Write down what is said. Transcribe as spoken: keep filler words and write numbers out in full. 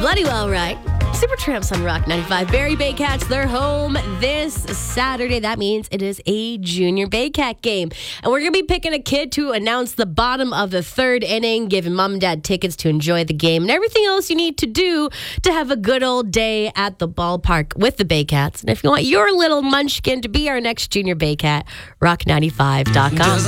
Bloody well right. Super Tramps on Rock ninety-five. Barrie Baycats, they're home this Saturday. That means it is a Junior Baycat game. And we're going to be picking a kid to announce the bottom of the third inning, giving mom and dad tickets to enjoy the game, and everything else you need to do to have a good old day at the ballpark with the Baycats. And if you want your little munchkin to be our next Junior Baycat, rock ninety-five dot com.